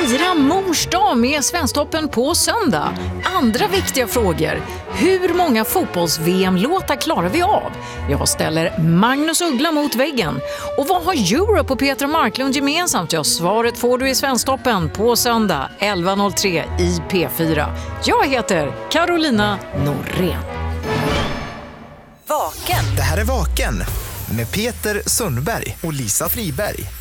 fira mors dag med Svensktoppen på söndag? Andra viktiga frågor. Hur många fotbolls-VM-låtar klarar vi av? Jag ställer Magnus Uggla mot väggen. Och vad har Europe och Petra Marklund gemensamt? Ja, svaret får du i Svensktoppen på söndag 11.03 i P4. Jag heter Carolina Norén. Vaken. Det här är Vaken med Peter Sundberg och Lisa Friberg.